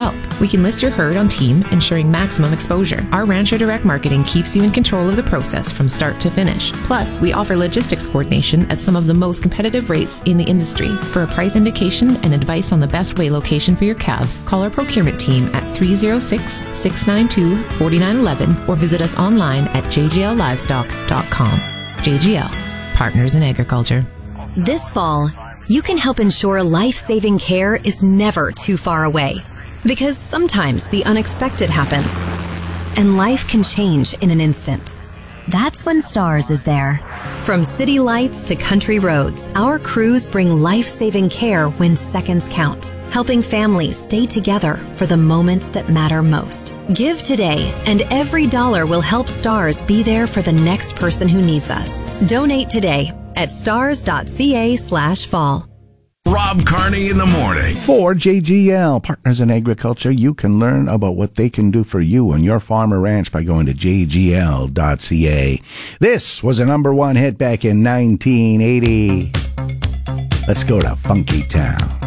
help. We can list your herd on team, ensuring maximum exposure. Our Rancher Direct Marketing keeps you in control of the process from start to finish. Plus, we offer logistics coordination at some of the most competitive rates in the industry. For a price indication and advice on the best way location for your calves, call our procurement team at 306-692-4911 or visit us online at jgllivestock.com. JGL, Partners in Agriculture. This fall, you can help ensure life-saving care is never too far away. Because sometimes the unexpected happens, and life can change in an instant. That's when STARS is there. From city lights to country roads, our crews bring life-saving care when seconds count, helping families stay together for the moments that matter most. Give today, and every dollar will help STARS be there for the next person who needs us. Donate today at stars.ca/fall. Rob Carney in the morning. For JGL, Partners in Agriculture, you can learn about what they can do for you on your farm or ranch by going to jgl.ca. This was a number one hit back in 1980. Let's go to Funky Town.